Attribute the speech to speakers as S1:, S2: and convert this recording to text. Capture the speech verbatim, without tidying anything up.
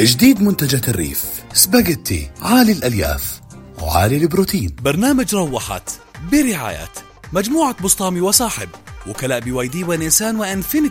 S1: جديد منتجات الريف، سباجيتي عالي الألياف وعالي البروتين.
S2: برنامج روحت برعاية مجموعة بسطامي وصاحب، وكلاء بي واي دي ونيسان وانفينيتي.